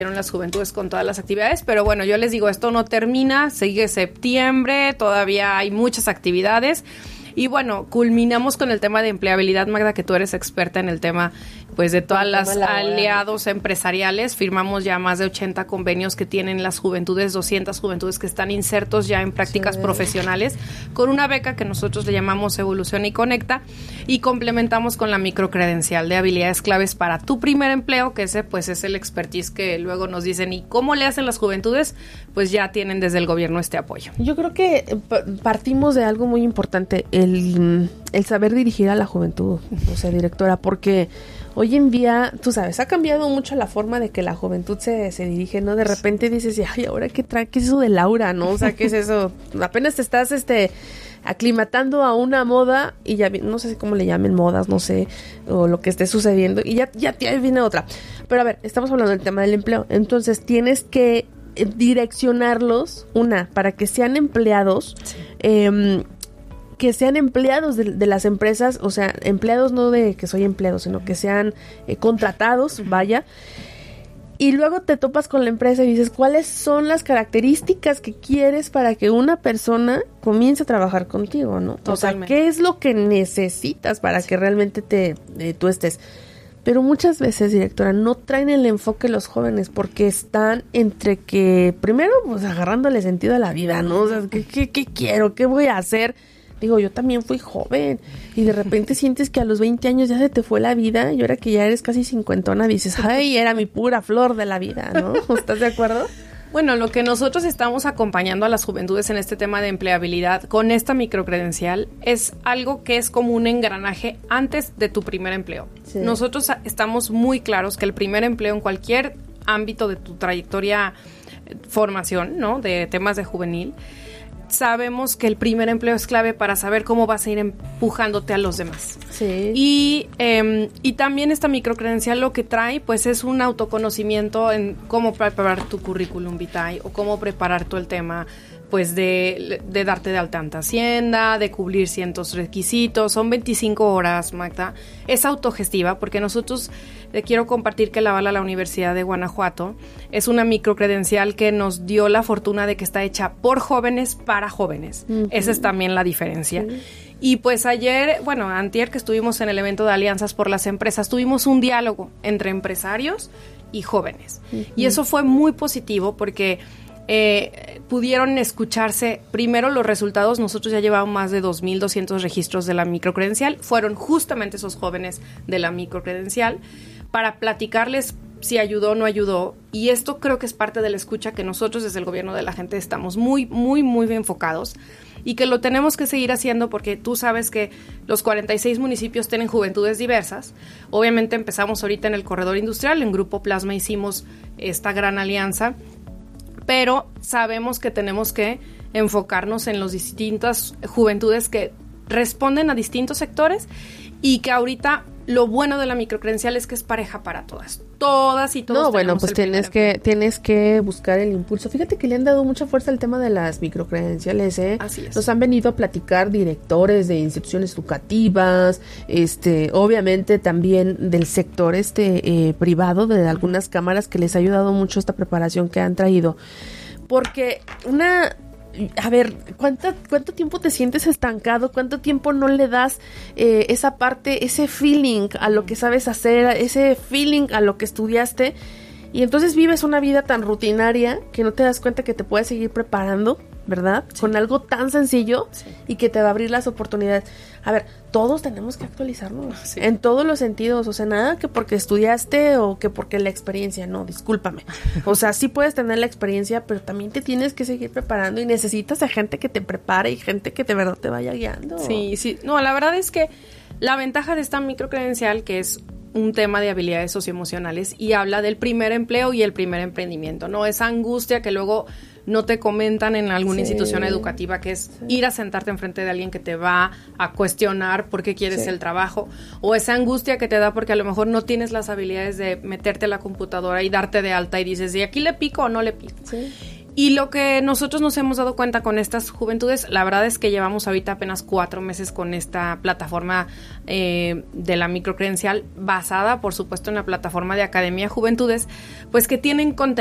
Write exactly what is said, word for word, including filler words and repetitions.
las juventudes con todas las actividades, pero bueno, yo les digo, esto no termina, sigue septiembre, todavía hay muchas actividades y bueno, culminamos con el tema de empleabilidad, Magda, que tú eres experta en el tema, pues de todas las aliados empresariales. Firmamos ya más de ochenta convenios que tienen las juventudes, doscientas juventudes que están insertos ya en prácticas sí. profesionales, con una beca que nosotros le llamamos Evolución y Conecta, y complementamos con la microcredencial de habilidades claves para tu primer empleo, que ese pues es el expertise que luego nos dicen, ¿y cómo le hacen las juventudes? Pues ya tienen desde el gobierno este apoyo. Yo creo que partimos de algo muy importante, el, el saber dirigir a la juventud, o sea, directora, porque hoy en día, tú sabes, ha cambiado mucho la forma de que la juventud se, se dirige, ¿no? De repente dices, ay, ¿ahora qué trae? ¿Qué es eso de Laura, no? O sea, ¿qué es eso? Apenas te estás, este, aclimatando a una moda y ya, no sé cómo le llamen modas, no sé, o lo que esté sucediendo, y ya, ya, ya viene otra. Pero a ver, estamos hablando del tema del empleo. Entonces, tienes que direccionarlos, una, para que sean empleados, sí. eh, que sean empleados de, de las empresas, o sea, empleados no de que soy empleado, sino que sean eh, contratados, vaya. Y luego te topas con la empresa y dices, ¿cuáles son las características que quieres para que una persona comience a trabajar contigo, no? Totalmente. O sea, ¿qué es lo que necesitas para sí. que realmente te eh, tú estés? Pero muchas veces, directora, no traen el enfoque los jóvenes porque están entre que, primero, pues agarrándole sentido a la vida, ¿no? O sea, ¿qué, qué, qué quiero? ¿Qué voy a hacer? Digo, yo también fui joven y de repente sientes que a los veinte años ya se te fue la vida y ahora que ya eres casi cincuentona dices, ay, era mi pura flor de la vida, ¿no? ¿Estás de acuerdo? Bueno, lo que nosotros estamos acompañando a las juventudes en este tema de empleabilidad con esta microcredencial es algo que es como un engranaje antes de tu primer empleo. Sí. Nosotros estamos muy claros que el primer empleo en cualquier ámbito de tu trayectoria, formación, ¿no? De temas de juvenil, sabemos que el primer empleo es clave para saber cómo vas a ir empujándote a los demás. Sí. Y, eh, y también esta microcredencial lo que trae, pues es un autoconocimiento en cómo preparar tu currículum vitae o cómo preparar todo el tema, pues de, de darte de alta ante Hacienda, de cubrir ciertos requisitos. Son veinticinco horas, Magda. Es autogestiva porque nosotros le quiero compartir que la avala la Universidad de Guanajuato. Es una microcredencial que nos dio la fortuna de que está hecha por jóvenes para jóvenes. Uh-huh. Esa es también la diferencia. Uh-huh. Y pues ayer, bueno, antier que estuvimos en el evento de Alianzas por las Empresas, tuvimos un diálogo entre empresarios y jóvenes. Uh-huh. Y eso fue muy positivo porque Eh, pudieron escucharse primero los resultados. Nosotros ya llevamos más de dos mil doscientos registros de la microcredencial. Fueron justamente esos jóvenes de la microcredencial para platicarles si ayudó o no ayudó. Y esto creo que es parte de la escucha que nosotros desde el gobierno de la gente estamos muy, muy, muy enfocados y que lo tenemos que seguir haciendo porque tú sabes que los cuarenta y seis municipios tienen juventudes diversas. Obviamente empezamos ahorita en el corredor industrial, en Grupo Plasma hicimos esta gran alianza, pero sabemos que tenemos que enfocarnos en las distintas juventudes que responden a distintos sectores y que ahorita lo bueno de la microcredencial es que es pareja para todas, todas y todos. No, bueno, pues tienes que tienes que buscar el impulso. Fíjate que le han dado mucha fuerza al tema de las microcredenciales, ¿eh? Así es. Nos han venido a platicar directores de instituciones educativas, este, obviamente también del sector este eh, privado, de algunas cámaras que les ha ayudado mucho esta preparación que han traído. Porque una... A ver, ¿cuánto, ¿cuánto tiempo te sientes estancado? ¿Cuánto tiempo no le das eh, esa parte, ese feeling a lo que sabes hacer, ese feeling a lo que estudiaste? Y entonces vives una vida tan rutinaria que no te das cuenta que te puedes seguir preparando, ¿verdad? Sí. Con algo tan sencillo sí. y que te va a abrir las oportunidades. A ver, todos tenemos que actualizarnos sí. en todos los sentidos. O sea, nada que porque estudiaste o que porque la experiencia. No, discúlpame. O sea, sí puedes tener la experiencia, pero también te tienes que seguir preparando y necesitas a gente que te prepare y gente que de verdad te vaya guiando. Sí, sí. No, la verdad es que la ventaja de esta microcredencial, que es un tema de habilidades socioemocionales y habla del primer empleo y el primer emprendimiento, ¿no? Esa angustia que luego no te comentan en alguna sí. institución educativa, que es sí. ir a sentarte enfrente de alguien que te va a cuestionar por qué quieres sí. el trabajo, o esa angustia que te da porque a lo mejor no tienes las habilidades de meterte a la computadora y darte de alta y dices, ¿y aquí le pico o no le pico? Sí. Y lo que nosotros nos hemos dado cuenta con estas juventudes, la verdad es que llevamos ahorita apenas cuatro meses con esta plataforma eh, de la microcredencial, basada, por supuesto, en la plataforma de Academia Juventudes, pues que tienen contenido